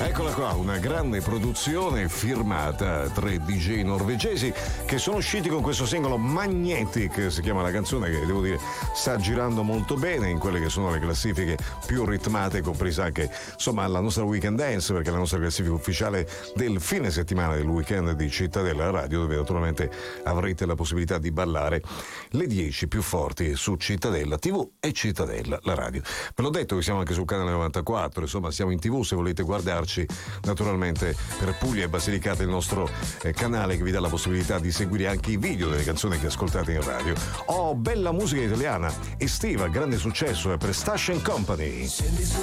Eccola qua, una grande produzione firmata 3 DJ norvegesi che sono usciti con questo singolo Magnetic, si chiama la canzone, che devo dire sta girando molto bene in quelle che sono le classifiche più ritmate, compresa anche insomma la nostra Weekend Dance, perché è la nostra classifica ufficiale del fine settimana del weekend di Cittadella Radio, dove naturalmente avrete la possibilità di ballare le 10 più forti su Cittadella TV e Cittadella la radio. Ve l'ho detto che siamo anche sul canale 94, insomma siamo in TV se volete guardarci, naturalmente per Puglia e Basilicata il nostro canale che vi dà la possibilità di seguire anche i video delle canzoni che ascoltate in radio. Bella musica italiana, estiva, grande successo per Stash & Company.